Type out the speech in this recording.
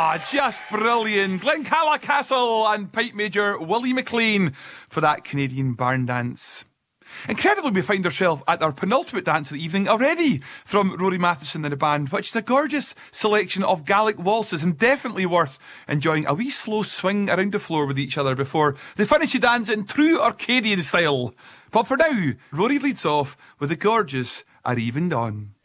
Just brilliant. Glencalla Castle and Pipe Major Willie McLean for that Canadian barn dance. Incredibly, we find ourselves at our penultimate dance of the evening already from Rory Matheson and the band, which is a gorgeous selection of Gaelic waltzes and definitely worth enjoying a wee slow swing around the floor with each other before they finish the dance in true Arcadian style. But for now, Rory leads off with the gorgeous Are Even Dawn.